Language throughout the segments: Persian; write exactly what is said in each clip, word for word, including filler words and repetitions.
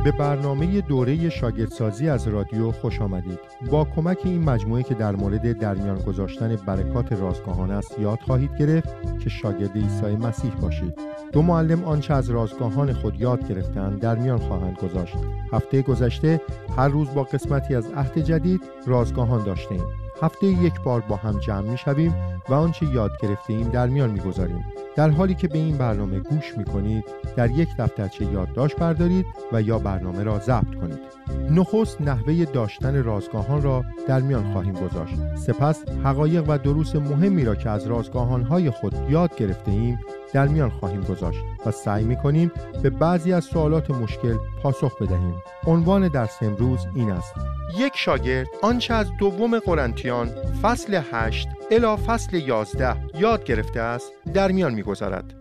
به برنامه دوره شاگردسازی از رادیو خوش آمدید. با کمک این مجموعه که در مورد در میان گذاشتن برکات رازگاهان است یاد خواهید گرفت که شاگرد عیسی مسیح باشید. دو معلم آنچه از رازگاهان خود یاد گرفتند در میان خواهند گذاشت. هفته گذشته هر روز با قسمتی از عهد جدید رازگاهان داشتیم. هفته یک بار با هم جمع می شویم و آنچه یاد گرفته ایم در میان می گذاریم. در حالی که به این برنامه گوش می کنید در یک دفترچه یادداشت بردارید و یا برنامه را ضبط کنید. نخست نحوه داشتن رازگاهان را در میان خواهیم گذاشت. سپس حقایق و دروس مهمی را که از رازگاهان‌های خود یاد گرفته ایم در میان خواهیم گذاشت و سعی می کنیم به بعضی از سوالات مشکل پاسخ بدهیم. عنوان درس امروز این است: یک شاگرد آنچه از دوم قرنتیان فصل هشت الی فصل یازده یاد گرفته است در میان می‌گذارد.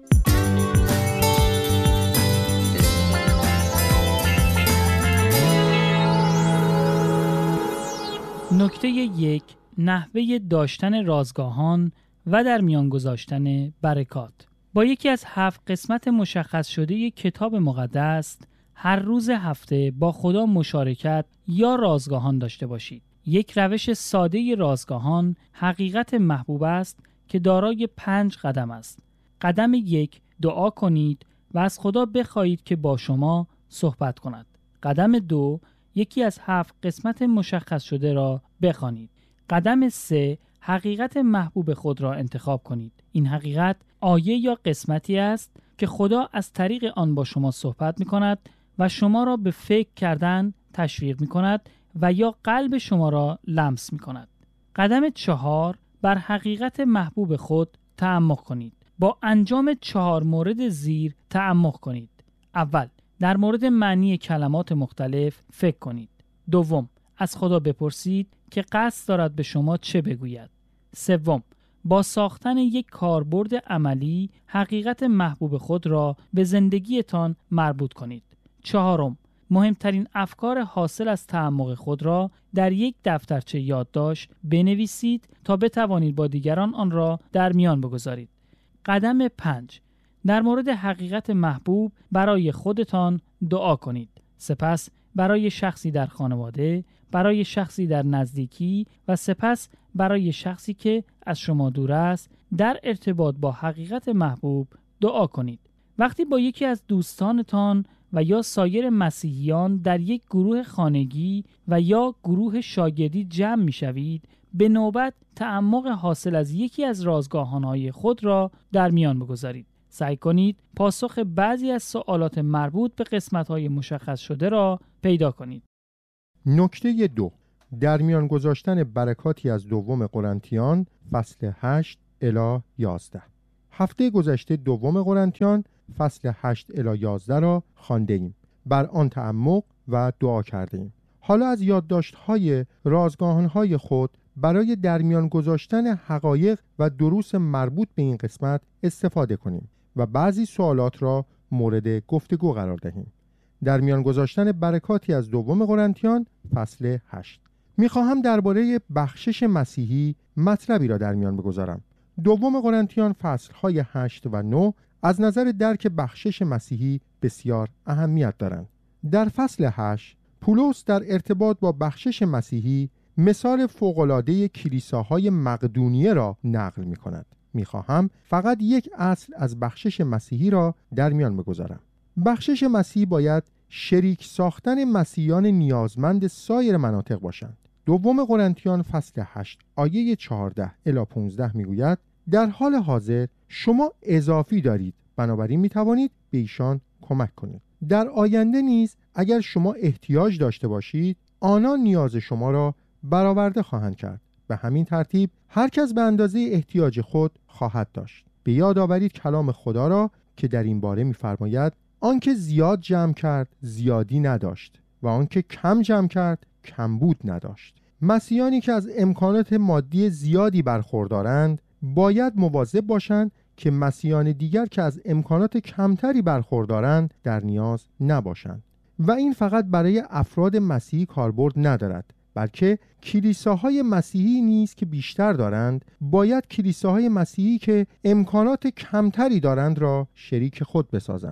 نکته یک: نحوه داشتن رازگاهان و در میان گذاشتن برکات. با یکی از هفت قسمت مشخص شده کتاب مقدس هر روز هفته با خدا مشارکت یا رازگاهان داشته باشید. یک روش ساده رازگاهان حقیقت محبوب است که دارای پنج قدم است. قدم یک: دعا کنید و از خدا بخواهید که با شما صحبت کند. قدم دو: یکی از هفت قسمت مشخص شده را بخوانید. قدم سه: حقیقت محبوب خود را انتخاب کنید. این حقیقت آیه یا قسمتی است که خدا از طریق آن با شما صحبت می کند و شما را به فکر کردن تشویق می کند و یا قلب شما را لمس می کند. قدم چهار: بر حقیقت محبوب خود تعمق کنید. با انجام چهار مورد زیر تعمق کنید. اول: در مورد معنی کلمات مختلف فکر کنید. دوم: از خدا بپرسید که قصد دارد به شما چه بگوید. سوم: با ساختن یک کاربرد عملی حقیقت محبوب خود را به زندگیتان مربوط کنید. چهارم: مهمترین افکار حاصل از تعمق خود را در یک دفترچه یادداشت بنویسید تا بتوانید با دیگران آن را در میان بگذارید. قدم پنج: در مورد حقیقت محبوب برای خودتان دعا کنید. سپس برای شخصی در خانواده، برای شخصی در نزدیکی و سپس برای شخصی که از شما دور است در ارتباط با حقیقت محبوب دعا کنید. وقتی با یکی از دوستانتان و یا سایر مسیحیان در یک گروه خانگی و یا گروه شاگردی جمع می شوید، به نوبت تعمق حاصل از یکی از رازگاهان‌های خود را در میان بگذارید. سعی کنید پاسخ بعضی از سوالات مربوط به قسمت‌های مشخص شده را پیدا کنید. نکته دو: در میان گذاشتن برکاتی از دوم قرنتیان فصل هشت الی یازده. هفته گذشته دوم قرنتیان فصل هشت الی یازده را خوانده ایم. بر آن تعمق و دعا کرده ایم. حالا از یادداشت‌های رازگاهان‌های خود برای در میان گذاشتن حقایق و دروس مربوط به این قسمت استفاده کنیم و بعضی سوالات را مورد گفتگو قرار دهیم. در میان گذاشتن برکاتی از دوم قرنتیان فصل هشت. میخواهم درباره بخشش مسیحی مطلبی را در میان بگذارم. دوم قرنتیان فصلهای هشت و نه از نظر درک بخشش مسیحی بسیار اهمیت دارند. در فصل هشت پولس در ارتباط با بخشش مسیحی مثال فوق‌العاده کلیساهای مقدونیه را نقل می کند. می خواهم فقط یک اصل از بخشش مسیحی را در میان بگذارم. بخشش مسیحی باید شریک ساختن مسیحیان نیازمند سایر مناطق باشند. دوم قرنتیان فصل هشت آیه چهارده الی پانزده می گوید: در حال حاضر شما اضافی دارید، بنابراین می توانید به ایشان کمک کنید. در آینده نیز اگر شما احتیاج داشته باشید، آنان نیاز شما را برآورده خواهند کرد. به همین ترتیب هر کس به اندازه احتیاج خود خواهد داشت. به یاد آورید کلام خدا را که در این باره می‌فرماید: آنکه زیاد جمع کرد زیادی نداشت و آنکه کم جمع کرد کمبود نداشت. مسیحیانی که از امکانات مادی زیادی برخوردارند باید مواظب باشند که مسیحیان دیگر که از امکانات کمتری برخوردارند در نیاز نباشند. و این فقط برای افراد مسیحی کاربرد ندارد، بلکه کلیساهای مسیحی نیز که بیشتر دارند باید کلیساهای مسیحی که امکانات کمتری دارند را شریک خود بسازند.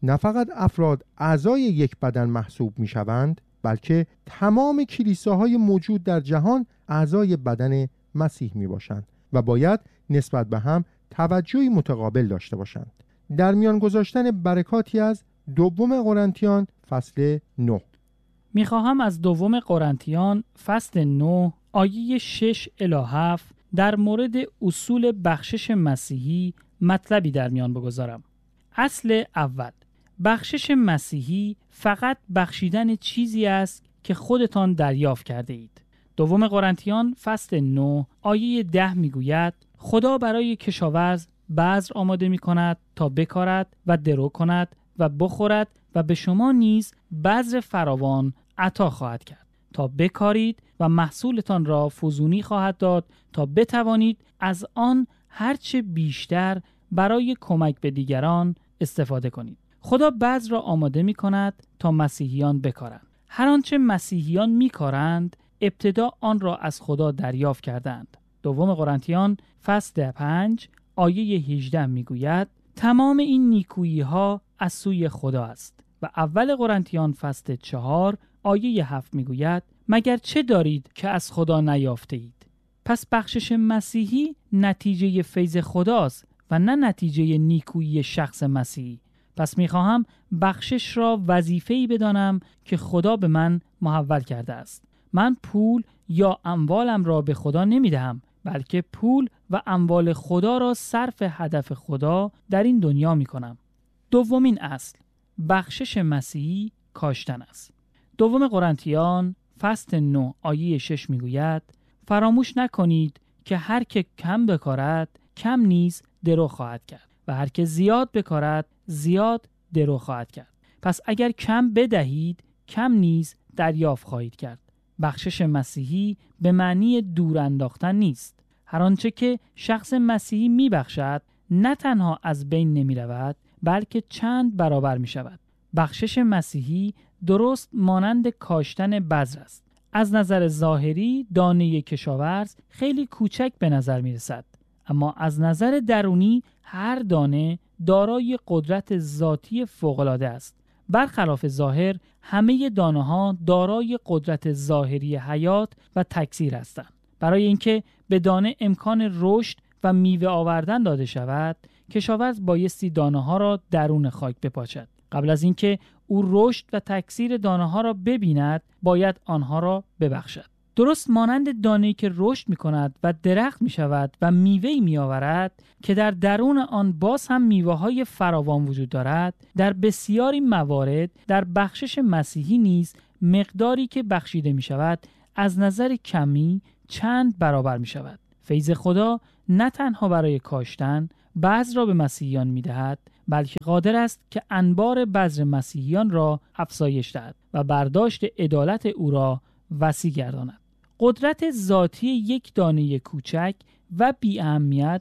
نه فقط افراد اعضای یک بدن محسوب می شوند، بلکه تمام کلیساهای موجود در جهان اعضای بدن مسیح می باشند و باید نسبت به هم توجهی متقابل داشته باشند. در میان گذاشتن برکاتی از دوم قرنتیان فصل نه. میخواهم از دوم قرنتیان فصل نه آیه شش الی هفت در مورد اصول بخشش مسیحی مطلبی در میان بگذارم. اصل اول: بخشش مسیحی فقط بخشیدن چیزی است که خودتان دریافت کرده اید. دوم قرنتیان فصل نه آیه ده میگوید خدا برای کشاورز بذر آماده می کند تا بکارد و درو کند و بخورد و به شما نیز بذر فراوان عطا خواهد کرد تا بکارید و محصولتان را فزونی خواهد داد تا بتوانید از آن هرچه بیشتر برای کمک به دیگران استفاده کنید. خدا بذر را آماده می کند تا مسیحیان بکارند. هر آنچه مسیحیان می کارند ابتدا آن را از خدا دریافت کردند. دوم قرنتیان فصل پنج آیه هجده می گوید تمام این نیکویی ها از سوی خدا است. و اول قرنتیان فصل چهار آیه هفت می گوید مگر چه دارید که از خدا نیافته اید؟ پس بخشش مسیحی نتیجه فیض خداست و نه نتیجه نیکویی شخص مسیحی. پس می خواهم بخشش را وظیفه‌ای بدانم که خدا به من محول کرده است. من پول یا اموالم را به خدا نمی دهم، بلکه پول و اموال خدا را صرف هدف خدا در این دنیا می کنم. دومین اصل: بخشش مسیحی کاشتن است. دوم قرنتیان فصل نه آیه شش می گوید فراموش نکنید که هر که کم بکارد کم نیز درو خواهد کرد و هر که زیاد بکارد زیاد درو خواهد کرد. پس اگر کم بدهید کم نیز دریافت خواهید کرد. بخشش مسیحی به معنی دور انداختن نیست. هر آنچه که شخص مسیحی می بخشد نه تنها از بین نمی رود بلکه چند برابر می شود. بخشش مسیحی درست مانند کاشتن بذر است. از نظر ظاهری دانه کشاورز خیلی کوچک به نظر می رسد، اما از نظر درونی هر دانه دارای قدرت ذاتی فوق‌العاده است. برخلاف ظاهر همه دانه ها دارای قدرت ظاهری حیات و تکثیر هستند. برای اینکه به دانه امکان رشد و میوه آوردن داده شود، کشاورز بایستی دانه ها را درون خاک بپاشد. قبل از اینکه او رشد و تکثیر دانه ها را ببیند، باید آنها را ببخشد. درست مانند دانه‌ای که رشد می‌کند و درخت می‌شود و میوه‌ای می‌آورد که در درون آن باز هم میوه‌های فراوان وجود دارد، در بسیاری موارد در بخشش مسیحی نیز مقداری که بخشیده می‌شود از نظر کمی چند برابر می‌شود. فیض خدا نه تنها برای کاشتن بذر را به مسیحیان می‌دهد، بلکه قادر است که انبار بذر مسیحیان را افزایش دهد و برداشت عدالت او را وسیع گرداند. قدرت ذاتی یک دانه کوچک و بی اهمیت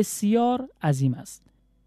بسیار عظیم است.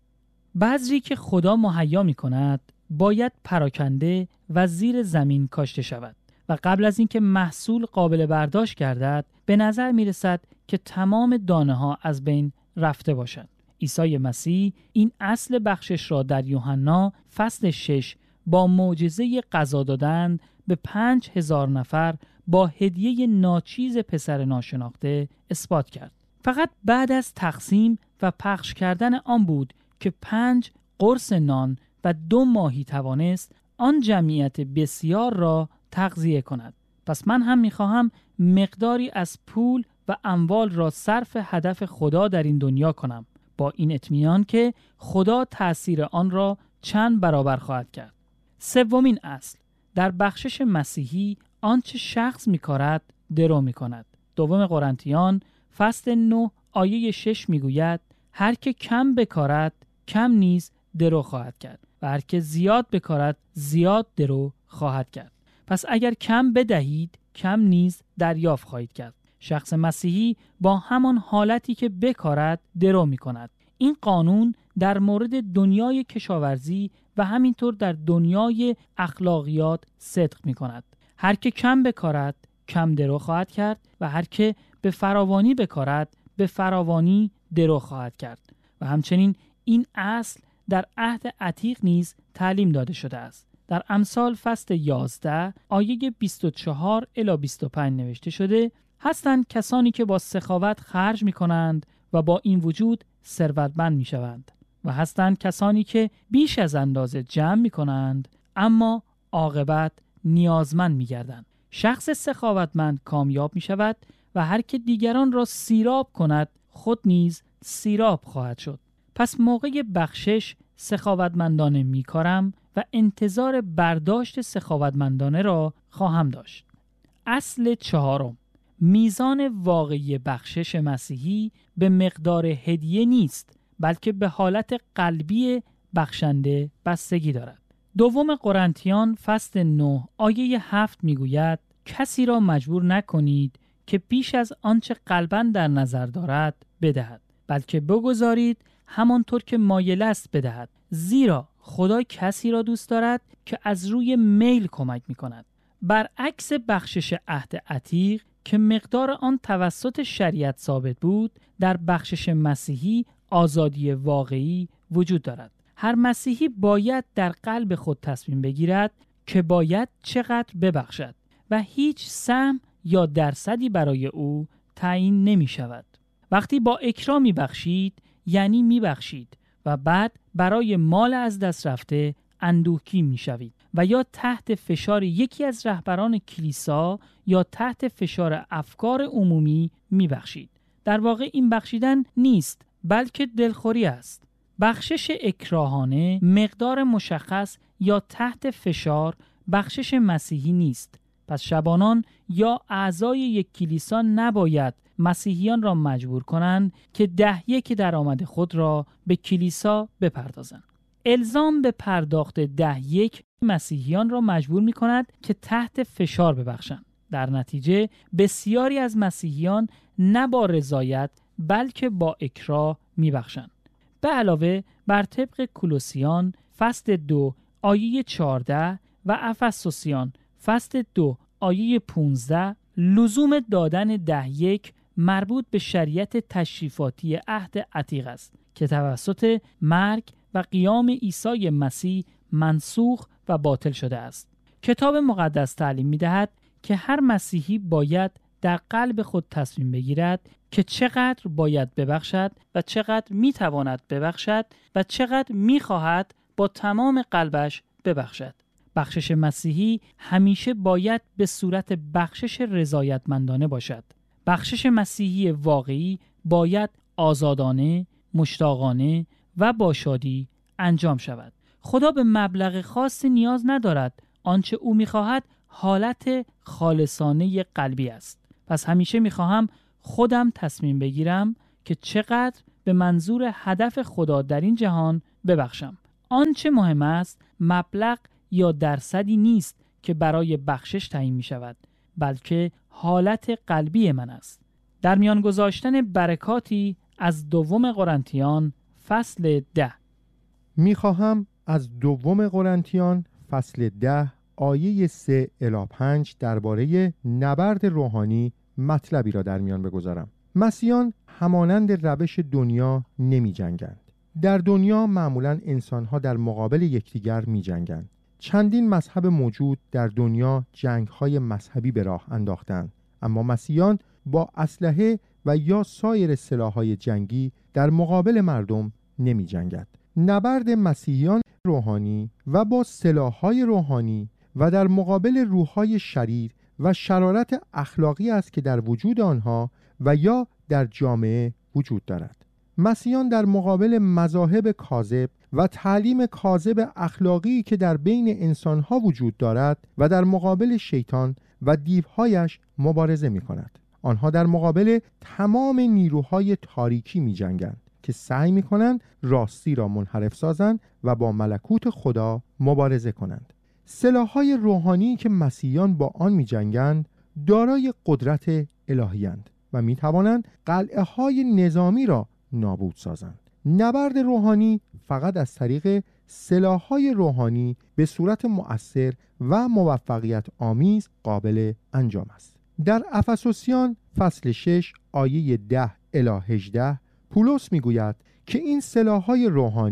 بذری که خدا مهیا می کند باید پراکنده و زیر زمین کاشته شود و قبل از اینکه محصول قابل برداشت گردد به نظر می رسد که تمام دانه ها از بین رفته باشند. عیسی مسیح این اصل بخشش را در یوحنا فصل شش با معجزه غذا دادن به پنج هزار نفر با هدیه ناچیز پسر ناشناخته اثبات کرد. فقط بعد از تقسیم و پخش کردن آن بود که پنج قرص نان و دو ماهی توانست آن جمعیت بسیار را تغذیه کند. پس من هم میخواهم مقداری از پول و اموال را صرف هدف خدا در این دنیا کنم، با این اطمینان که خدا تأثیر آن را چند برابر خواهد کرد. سومین اصل: در بخشش مسیحی آنچه شخص می‌کارد درو می‌کند. دوم قرنتیان فصل نه آیه شش می‌گوید هر که کم بکارد کم نیز درو خواهد کرد و هر که زیاد بکارد زیاد درو خواهد کرد. پس اگر کم بدهید کم نیز دریافت خواهید کرد. شخص مسیحی با همان حالتی که بکارد درو می‌کند. این قانون در مورد دنیای کشاورزی و همینطور در دنیای اخلاقیات صدق می‌کند. هر که کم بکارد کم درو خواهد کرد و هر که به فراوانی بکارد به فراوانی درو خواهد کرد. و همچنین این اصل در عهد عتیق نیز تعلیم داده شده است. در امثال فصل یازده آیه بیست و چهار الی بیست و پنج نوشته شده: هستند کسانی که با سخاوت خرج می کنند و با این وجود ثروتمند می شوند و هستند کسانی که بیش از اندازه جمع می کنند اما عاقبت نیازمند می گردند. شخص سخاوتمند کامیاب می شود و هر که دیگران را سیراب کند خود نیز سیراب خواهد شد. پس موقع بخشش سخاوتمندانه می کارم و انتظار برداشت سخاوتمندانه را خواهم داشت. اصل چهارم: میزان واقعی بخشش مسیحی به مقدار هدیه نیست، بلکه به حالت قلبی بخشنده بستگی دارد. دوم قرنتیان فصل نه آیه هفت میگوید: کسی را مجبور نکنید که بیش از آنچه قلباً در نظر دارد بدهد، بلکه بگذارید همانطور که مایل است بدهد، زیرا خدا کسی را دوست دارد که از روی میل کمک می کند. برعکس بخشش عهد عتیق که مقدار آن توسط شریعت ثابت بود، در بخشش مسیحی آزادی واقعی وجود دارد. هر مسیحی باید در قلب خود تصمیم بگیرد که باید چقدر ببخشد و هیچ سهم یا درصدی برای او تعیین نمی شود. وقتی با اکرام می بخشید یعنی می بخشید و بعد برای مال از دست رفته اندوهگین می شوید و یا تحت فشار یکی از رهبران کلیسا یا تحت فشار افکار عمومی می بخشید. در واقع این بخشیدن نیست، بلکه دلخوری است. بخشش اکراهانه، مقدار مشخص یا تحت فشار بخشش مسیحی نیست. پس شبانان یا اعضای یک کلیسا نباید مسیحیان را مجبور کنند که ده یک درآمد خود را به کلیسا بپردازند. الزام به پرداخت ده یک مسیحیان را مجبور می کند که تحت فشار ببخشند. در نتیجه بسیاری از مسیحیان نه با رضایت بلکه با اکراه می بخشند. به علاوه بر طبق کولوسیان فصل دو آیه چهارده و افسوسیان فصل دو آیه پانزده لزوم دادن ده یک مربوط به شریعت تشریفاتی عهد عتیق است که توسط مرگ و قیام عیسی مسیح منسوخ و باطل شده است. کتاب مقدس تعلیم می‌دهد که هر مسیحی باید در قلب خود تصمیم بگیرد که چقدر باید ببخشد و چقدر میتواند ببخشد و چقدر میخواهد با تمام قلبش ببخشد. بخشش مسیحی همیشه باید به صورت بخشش رضایتمندانه باشد. بخشش مسیحی واقعی باید آزادانه، مشتاقانه و با شادی انجام شود. خدا به مبلغ خاصی نیاز ندارد. آنچه او میخواهد حالت خالصانه قلبی است. پس همیشه میخواهم خودم تصمیم بگیرم که چقدر به منظور هدف خدا در این جهان ببخشم. آنچه مهم است مبلغ یا درصدی نیست که برای بخشش تعیین می شود، بلکه حالت قلبی من است. در میان گذاشتن برکاتی از دوم قرنتیان فصل ده. میخواهم از دوم قرنتیان فصل ده آیه سه الی پنج درباره نبرد روحانی مطلبی را در میان بگذارم. مسیحیان همانند روش دنیا نمی جنگند. در دنیا معمولاً انسانها در مقابل یکدیگر می جنگند. چندین مذهب موجود در دنیا جنگ‌های مذهبی به راه انداختند، اما مسیحیان با اسلحه و یا سایر سلاح‌های جنگی در مقابل مردم نمی جنگند. نبرد مسیحیان روحانی و با سلاح‌های روحانی و در مقابل روح‌های شریر و شرارت اخلاقی است که در وجود آنها و یا در جامعه وجود دارد. مسیحیان در مقابل مذاهب کاذب و تعلیم کاذب اخلاقی که در بین انسانها وجود دارد و در مقابل شیطان و دیوهایش مبارزه می کند. آنها در مقابل تمام نیروهای تاریکی می جنگند که سعی می کنند راستی را منحرف سازند و با ملکوت خدا مبارزه کنند. سلاح‌های روحانی که مسیحیان با آن می جنگند دارای قدرت الهی‌اند و می توانند قلعه‌های نظامی را نابود سازند. نبرد روحانی فقط از طریق سلاح‌های روحانی به صورت مؤثر و موفقیت آمیز قابل انجام است. در افسوسیان فصل شش آیه ده الی هجده پولس میگوید که این سلاح‌های روحانی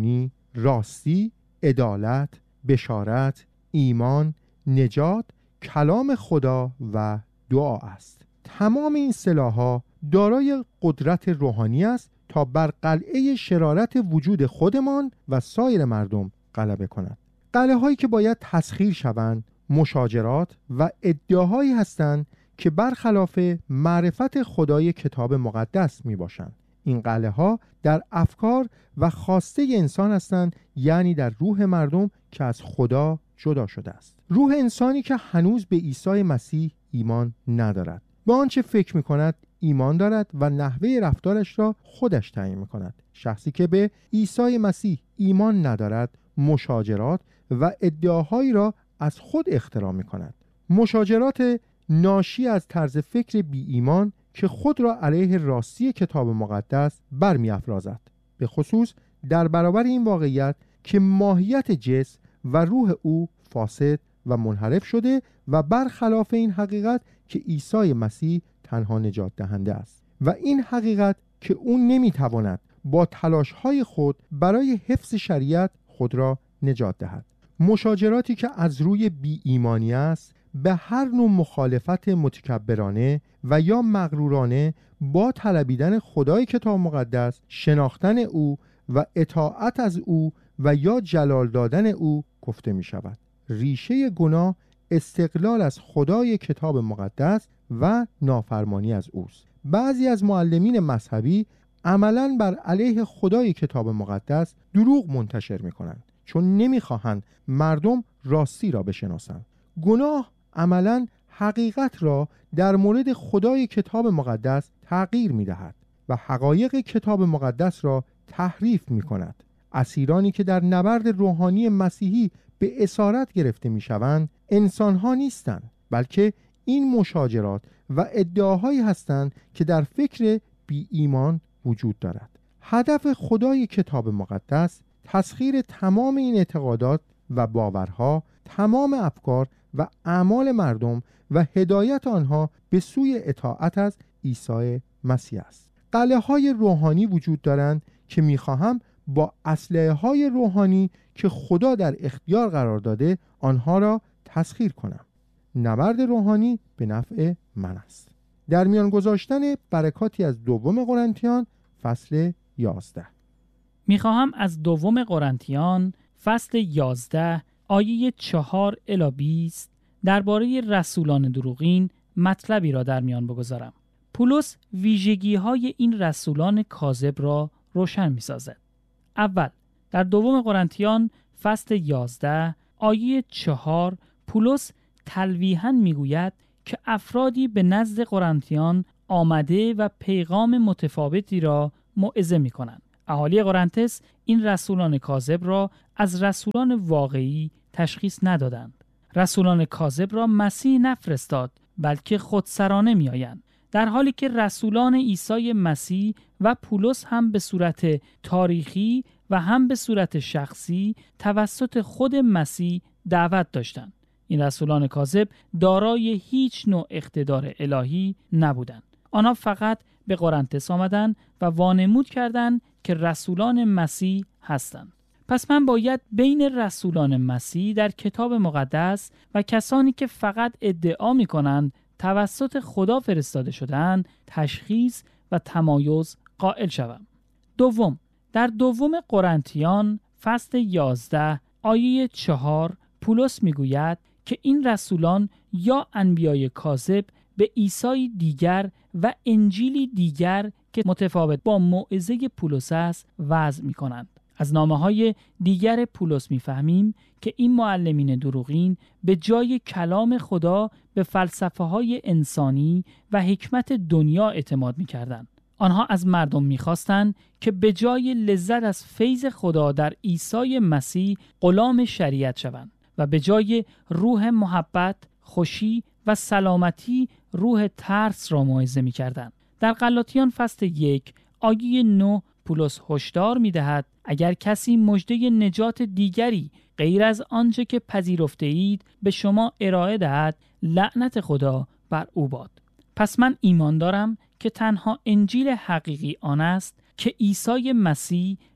راستی، عدالت، بشارت، ایمان، نجات، کلام خدا و دعا است. تمام این سلاح‌ها دارای قدرت روحانی است تا بر قلعه شرارت وجود خودمان و سایر مردم غلبه کند. قلعه هایی که باید تسخیر شوند مشاجرات و ادعاهایی هستند که برخلاف معرفت خدای کتاب مقدس می باشند. این قلعه ها در افکار و خواسته انسان هستند، یعنی در روح مردم که از خدا جدا شده است. روح انسانی که هنوز به عیسی مسیح ایمان ندارد، به آنچه فکر می کند ایمان دارد و نحوه رفتارش را خودش تعیین می کند. شخصی که به عیسی مسیح ایمان ندارد مشاجرات و ادعاهایی را از خود اختراع می کند. مشاجرات ناشی از طرز فکر بی ایمان که خود را علیه راستی کتاب مقدس برمی افرازد، به خصوص در برابر این واقعیت که ماهیت جسم و روح او فاسد و منحرف شده و برخلاف این حقیقت که عیسی مسیح تنها نجات دهنده است و این حقیقت که او نمیتواند با تلاش‌های خود برای حفظ شریعت خود را نجات دهد. مشاجراتی که از روی بی ایمانی است به هر نوع مخالفت متکبرانه و یا مغرورانه با طلبیدن خدای کتاب مقدس، شناختن او و اطاعت از او و یا جلال دادن او گفته می شود. ریشه گناه استقلال از خدای کتاب مقدس و نافرمانی از اوست. بعضی از معلمین مذهبی عملاً بر علیه خدای کتاب مقدس دروغ منتشر می کنند، چون نمی خواهند مردم راستی را بشناسند. گناه عملاً حقیقت را در مورد خدای کتاب مقدس تغییر می دهد و حقایق کتاب مقدس را تحریف می کند. اسیرانی که در نبرد روحانی مسیحی به اسارت گرفته می شوند انسان ها نیستند، بلکه این مشاجرات و ادعاهایی هستند که در فکر بی ایمان وجود دارد. هدف خدای کتاب مقدس تسخیر تمام این اعتقادات و باورها، تمام افکار و اعمال مردم و هدایت آنها به سوی اطاعت از عیسی مسیح است. قلعه های روحانی وجود دارند که میخواهم با اسلحه های روحانی که خدا در اختیار قرار داده آنها را تسخیر کنم. نبرد روحانی به نفع من است. در میان گذاشتن برکاتی از دوم قرنتیان فصل یازده. میخواهم از دوم قرنتیان فصل یازده آیه چهار الی بیست درباره رسولان دروغین مطلبی را در میان بگذارم. پولس ویژگی های این رسولان کاذب را روشن می سازد. اول، در دوم قرنتیان فصل یازده آیه چهار پولس تلویحاً می گوید که افرادی به نزد قرنتیان آمده و پیغام متفاوتی را موعظه می کنند. اهالی قرنتس این رسولان کاذب را از رسولان واقعی تشخیص ندادند. رسولان کاذب را مسیح نفرستاد، بلکه خودسرانه می آیند، در حالی که رسولان عیسی مسیح و پولس هم به صورت تاریخی و هم به صورت شخصی توسط خود مسیح دعوت داشتند. این رسولان کاذب دارای هیچ نوع اقتدار الهی نبودند. آنها فقط به قرنتس آمدند و وانمود کردند که رسولان مسیح هستند. پس من باید بین رسولان مسیح در کتاب مقدس و کسانی که فقط ادعا می کنند توسط خدا فرستاده شدند تشخیص و تمایز قائل شوم. دوم، در دوم قرنتیان فصل یازده آیه چهار پولس می گوید که این رسولان یا انبیای کاذب به عیسی دیگر و انجیلی دیگر که متفاوت با موعظه پولس است وضع می کنند. از نامه‌های دیگر پولس می‌فهمیم که این معلمین دروغین به جای کلام خدا به فلسفه‌های انسانی و حکمت دنیا اعتماد می‌کردند. آنها از مردم می‌خواستند که به جای لذت از فیض خدا در عیسی مسیح غلام شریعت شوند و به جای روح محبت، خوشی و سلامتی روح ترس را موعظه می‌کردند. در غلاطیان فصل یک آیه نه پولس هشدار می‌دهد اگر کسی مژده نجات دیگری غیر از آنچه که پذیرفته اید به شما ارائه دهد، لعنت خدا بر او باد. پس من ایمان دارم که تنها انجیل حقیقی آن است که عیسی مسیح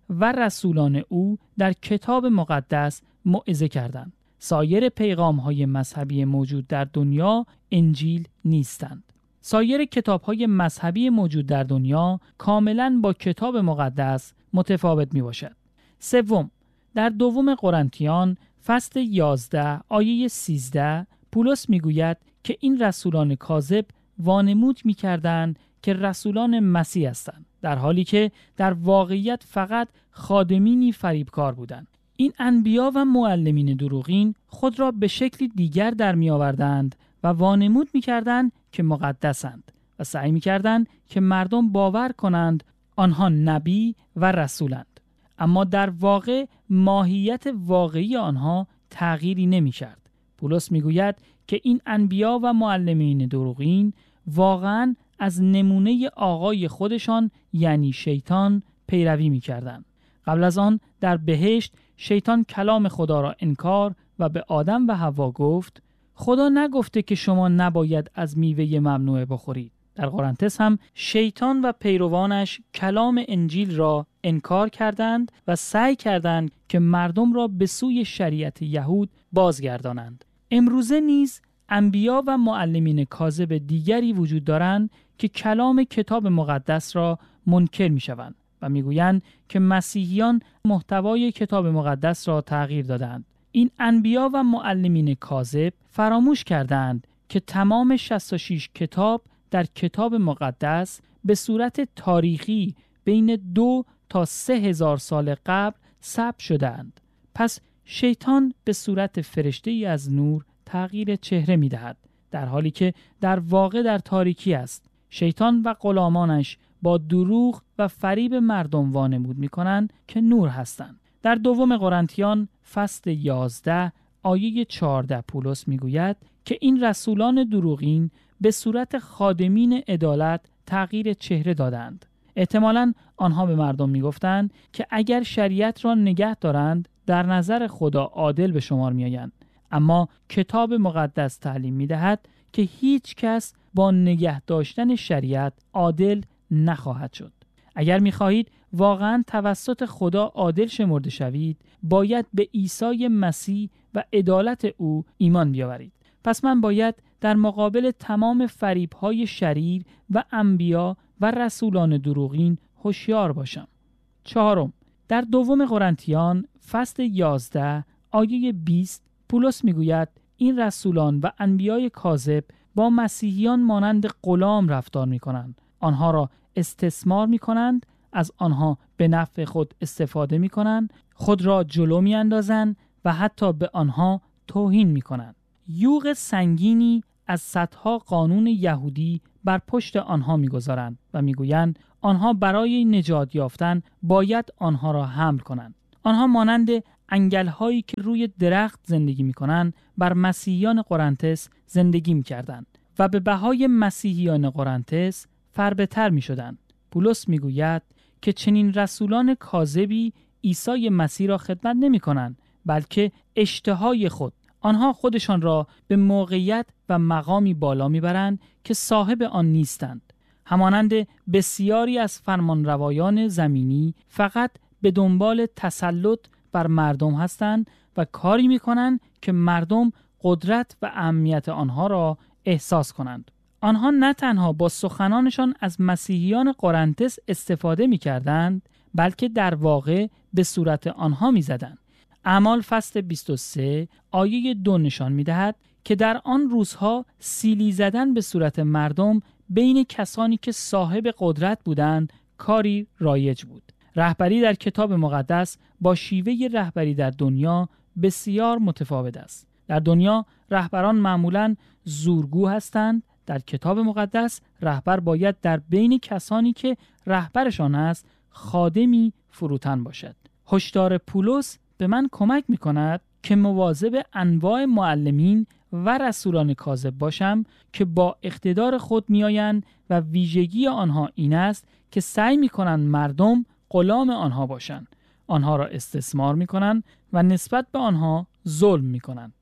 و رسولان او در کتاب مقدس موعظه کردند. سایر پیغام‌های مذهبی موجود در دنیا انجیل نیستند. سایر کتاب‌های مذهبی موجود در دنیا کاملاً با کتاب مقدس متفاوت می‌باشد. سوم، در دوم قرنتیان فصل یازده آیه سیزده پولس میگوید که این رسولان کاذب وانمود می‌کردند که رسولان مسیح هستند، در حالی که در واقعیت فقط خادمینی فریبکار بودند. این انبیا و معلمین دروغین خود را به شکلی دیگر در می آوردند و وانمود می کردند که مقدسند و سعی می کردند که مردم باور کنند آنها نبی و رسولند، اما در واقع ماهیت واقعی آنها تغییری نمی کرد. پولس می گوید که این انبیا و معلمین دروغین واقعاً از نمونه آقای خودشان یعنی شیطان پیروی می کردند. قبل از آن در بهشت شیطان کلام خدا را انکار و به آدم و حوا گفت خدا نگفته که شما نباید از میوه ممنوعه بخورید. در قرنتس هم شیطان و پیروانش کلام انجیل را انکار کردند و سعی کردند که مردم را به سوی شریعت یهود بازگردانند. امروزه نیز انبیا و معلمین کاذب دیگری وجود دارند که کلام کتاب مقدس را منکر می‌شوند و میگویند که مسیحیان محتوای کتاب مقدس را تغییر دادند. این انبیا و معلمین کاذب فراموش کردند که تمام شصت و شش کتاب در کتاب مقدس به صورت تاریخی بین دو تا سه هزار سال قبل ثبت شدند. پس شیطان به صورت فرشته‌ای از نور تغییر چهره می‌دهد، در حالی که در واقع در تاریکی است. شیطان و غلامانش با دروغ و فریب مردم وانمود می‌کنند که نور هستند. در دوم قرنتیان فصل یازده آیه چهارده پولس می‌گوید که این رسولان دروغین به صورت خادمین عدالت تغییر چهره دادند. احتمالاً آنها به مردم می‌گفتند که اگر شریعت را نگه دارند در نظر خدا عادل به شمار می‌آیند، اما کتاب مقدس تعلیم می‌دهد که هیچ کس با نگه داشتن شریعت عادل نخواهد شد. اگر می‌خواهید واقعاً توسط خدا عادل شمرده شوید، باید به عیسی مسیح و عدالت او ایمان بیاورید. پس من باید در مقابل تمام فریب‌های شریر و انبیا و رسولان دروغین هوشیار باشم. چهارم، در دوم قرنتیان فصل یازده آیه بیست پولس میگوید این رسولان و انبیای کاذب با مسیحیان مانند غلام رفتار می‌کنند. آنها را استثمار می‌کنند، از آنها به نفع خود استفاده می‌کنند، خود را جلو می‌اندازند و حتی به آنها توهین می‌کنند. یوغ سنگینی از صدها قانون یهودی بر پشت آنها می‌گذارند و می‌گویند آنها برای نجات یافتن باید آنها را حمل کنند. آنها مانند انگل‌هایی که روی درخت زندگی می‌کنند بر مسیحیان قرنتس زندگی می‌کردند و به بهای مسیحیان قرنتس فربه‌تر می‌شدند. پولس می‌گوید که چنین رسولان کاذبی عیسی مسیح را خدمت نمی‌کنند، بلکه اشتهای خود. آنها خودشان را به موقعیت و مقامی بالا می‌برند که صاحب آن نیستند. همانند بسیاری از فرمانروایان زمینی فقط به دنبال تسلط بر مردم هستند و کاری می‌کنند که مردم قدرت و اهمیت آنها را احساس کنند. آنها نه تنها با سخنانشان از مسیحیان قرنتس استفاده می‌کردند، بلکه در واقع به صورت آنها می‌زدند. اعمال فصل بیست و سه آیه دو نشان می‌دهد که در آن روزها سیلی زدن به صورت مردم بین کسانی که صاحب قدرت بودند کاری رایج بود. رهبری در کتاب مقدس با شیوه رهبری در دنیا بسیار متفاوت است. در دنیا رهبران معمولاً زورگو هستند. در کتاب مقدس رهبر باید در بین کسانی که رهبرشان است خادمی فروتن باشد. هشدار پولس به من کمک می‌کند که مواظب انواع معلمین و رسولان کاذب باشم که با اقتدار خود میآیند و ویژگی آنها این است که سعی می‌کنند مردم غلام آنها باشند، آنها را استثمار می‌کنند و نسبت به آنها ظلم می‌کنند.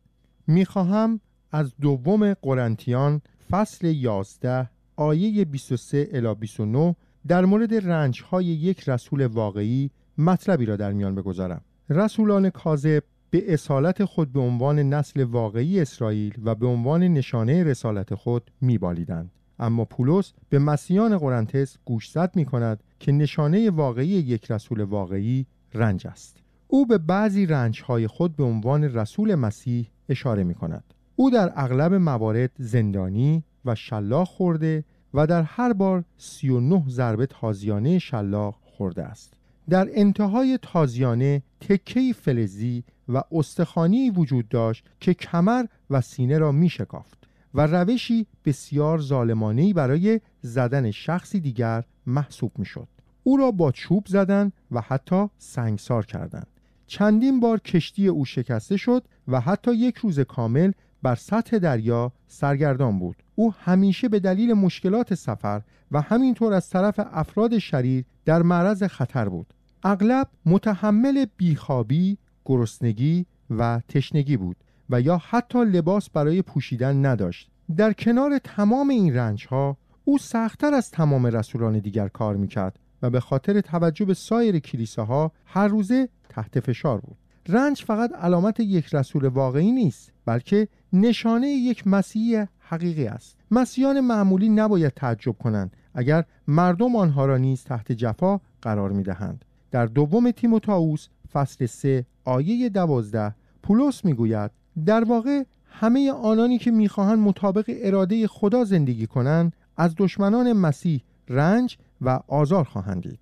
می‌خواهم از دوم قرنتیان فصل یازده آیه بیست و سه الی بیست و نه در مورد رنج‌های یک رسول واقعی مطلبی را در میان بگذارم. رسولان کاذب به اصالت خود به عنوان نسل واقعی اسرائیل و به عنوان نشانه رسالت خود می‌بالیدند. اما پولس به مسیحیان قرنتس گوشزد می‌کند که نشانه واقعی یک رسول واقعی رنج است. او به بعضی رنج‌های خود به عنوان رسول مسیح اشاره می‌کند. او در اغلب موارد زندانی و شلاق خورده و در هر بار سی و نه ضربه تازیانه شلاق خورده است. در انتهای تازیانه تکه‌ای فلزی و استخوانی وجود داشت که کمر و سینه را می شکافت و روشی بسیار ظالمانه‌ای برای زدن شخصی دیگر محسوب می شد. او را با چوب زدند و حتی سنگسار کردند. چندین بار کشتی او شکسته شد و حتی یک روز کامل بر سطح دریا سرگردان بود. او همیشه به دلیل مشکلات سفر و همینطور از طرف افراد شریر در معرض خطر بود. اغلب متحمل بیخوابی، گرسنگی و تشنگی بود و یا حتی لباس برای پوشیدن نداشت. در کنار تمام این رنج‌ها او سخت‌تر از تمام رسولان دیگر کار می‌کرد و به خاطر توجه به سایر کلیساها هر روزه تحت فشار بود. رنج فقط علامت یک رسول واقعی نیست، بلکه نشانه یک مسیح حقیقی است. مسیحیان معمولی نباید تعجب کنند اگر مردم آنها را نیز تحت جفا قرار می‌دهند. در دوم تیموتائوس فصل سه آیه دوازده پولس میگوید در واقع همه آنانی که میخواهند مطابق اراده خدا زندگی کنند از دشمنان مسیح رنج و آزار خواهند دید.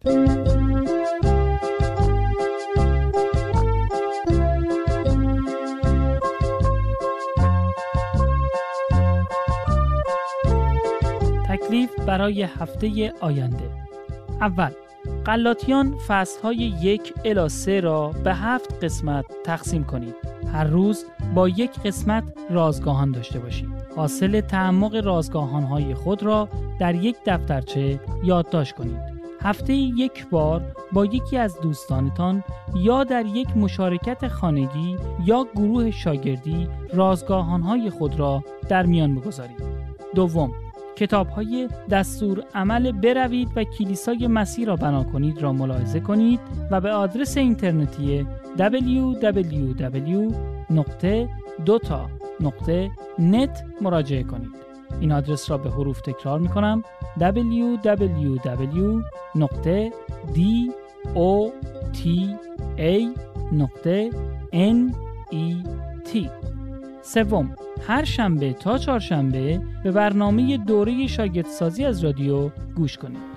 تکلیف برای هفته آینده. اول، غلاطیان فصل‌های یک الی سه را به هفت قسمت تقسیم کنید. هر روز با یک قسمت رازگاهان داشته باشید. حاصل تعمق رازگاهان‌های خود را در یک دفترچه یادداشت کنید. هفته یک بار با یکی از دوستانتان یا در یک مشارکت خانگی یا گروه شاگردی رازگاهان‌های خود را در میان بگذارید. دوم، کتاب‌های دستور عمل بروید و کلیسای مسیح را بنا کنید را ملاحظه کنید و به آدرس اینترنتی دبلیو دبلیو دبلیو نقطه دوتا نقطه نت مراجعه کنید. این آدرس را به حروف تکرار می کنم: دبلیو دبلیو دبلیو نقطه دوتا نقطه نت. سوم، هر شنبه تا چهارشنبه به برنامه دوره شاگردسازی از رادیو گوش کنید.